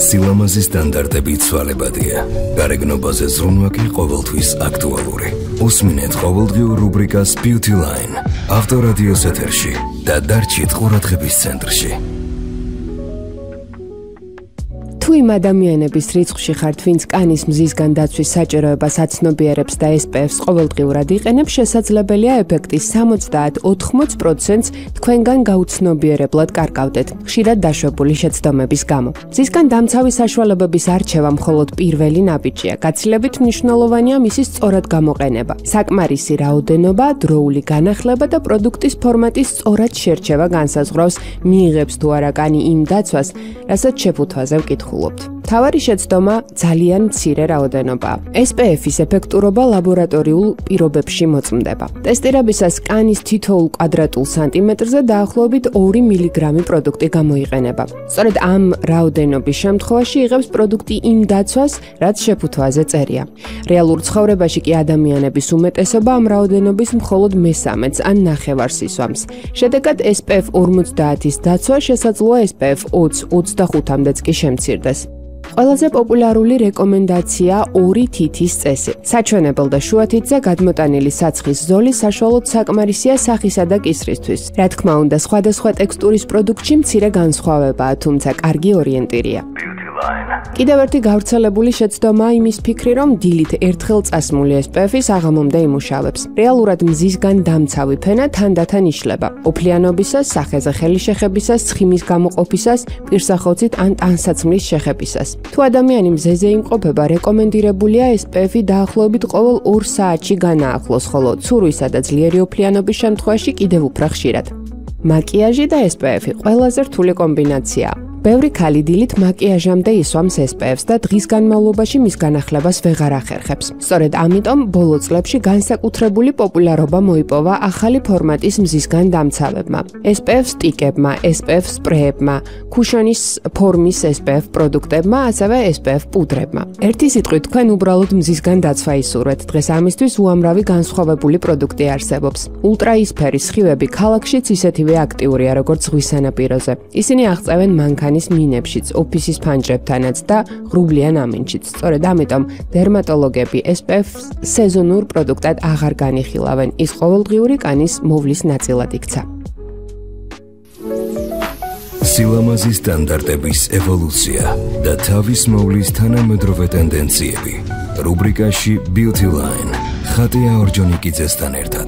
სილამაზის სტანდარტები ცვალებადია. გარეგნობაზე ზრუნვა კი ყოველთვის აქტუალური. უსმინეთ ყოველდღიურ რუბრიკას Beauty Line. ავტორადიოს ეთერში და დარჩით ყურადღების ცენტრში. თუ იმ ადამიანების რიცხვში ხართ, ვინც კანის მზისგან დაცვის საჭიროებას აცნობიერებს და SPF-ს ყოველდღიურად იყენებს, შესაძლებელია ეფექტის 70-80%-ს თქვენგან გაუცნობიერებლად კარგავდეთ, ხშირად დაშვებული შეცდომების გამო. მზისგან დამცავი საშუალებების არჩევა მხოლოდ პირველი ნაბიჯია. გაცილებით მნიშვნელოვანია მისი სწორად გამოყენება. საკმარისი რაოდენობა, დროული განახლება და პროდუქტის ფორმატის სწორად შერჩევა განსაზღვრავს, მიიღებს თუ არა კანი იმ დაცვას, რასაც შეფუთვაზე ვკითხულობთ. მთავარი შეცდომა ძალიან მცირე რაოდენობაა. SPF-ის ეფექტურობა ლაბორატორიულ პირობებში მოწმდება. ტესტირებისას კანის თითოეულ კვადრატულ სანტიმეტრზე დაახლოებით 2 მილიგრამი პროდუქტი გამოიყენება. სწორედ ამ რაოდენობის შემთხვევაში იღებს პროდუქტი იმ დაცვას, რაც შეფუთვაზე წერია. რეალურ ცხოვრებაში კი ადამიანების უმეტესობა ამ რაოდენობის მხოლოდ მესამედს ან ნახევარს ისვამს. შედეგად SPF 50-ის დაცვა შესაძლოა SPF 20-25-მდეც კი შემცირდეს. ყველაზე პოპულარული რეკომენდაცია 2 თითის წესი. საჩვენებელ და შუათითზე გადმოტანილი საცხის ზოლი საშუალოდ საკმარისია სახისა და კისრისთვის. რა თქმა უნდა, სხვადასხვა ტექსტურის პროდუქტში მცირე განსხვავებაა, თუმცა კარგი ორიენტირია. კიდევ ერთი გავრცელებული შეცდომაა იმის ფიქრი, რომ დილით ერთხელ წასმული SPF-ის აღამომდე იმუშავებს. რეალურად მზისგან დამცავი ფენა თანდათან იშლება. ოფლიანობისას, სახეზე ხელი შეხებისას, ცხიმის გამოყოფისას, პირსახოცით ან ტანსაცმლის შეხებისას. თუ ადამიანი მზეზე იმყოფება, რეკომენდირებულია SPF-ი დაახლოებით ყოველ 2 საათში განაახლოს, ხოლო ცურვისა და ძლიერი ოფლიანობის შემთხვევაში კიდევ უფრო ხშირად. მაკიაჟი და SPF-ი ყველაზე რთული კომბინაციაა. ბევრი ქალი დილით მაკიაჟამდე ისვამს SPF-ს და დღის განმავლობაში მის განახლებას ვეღარ ახერხებს. სწორედ ამიტომ ბოლო წლებში განსაკუთრებული პოპულარობა მოიპოვა ახალი ფორმატის მზისგან დამცავებმა, SPF სტიკებმა, SPF სპრეებმა, ქუშონის ფორმის SPF პროდუქტებმა, ასევე SPF პუდრებმა. ერთი სიტყვით, თქვენ უბრალოდ მზისგან დაცვა ისურვეთ. დღეს ამისთვის უამრავი განსხვავებული პროდუქტი არსებობს. ულტრაისფერი სხივები ქალაქშიც ისეთივე აქტიურია, როგორც ზღვის სანაპიროზე. ისინი აღწევენ მანქანის მინებშიც, ოფისის ფანჯრებთანაც და ღრუბლიან ამინჩიც. სწორედ ამიტომ დერმატოლოგები SPF სეზონურ პროდუქტად აღარ განიხილავენ. ის ყოველდღიური კანის მოვლის ნაწილად იქცა. სილამაზის სტანდარტების ევოლუცია და თავის მოვლის თანამედროვე ტენდენციები. რუბრიკაში Beauty Line. ხატია ორჯონიკიძესთან ერთად.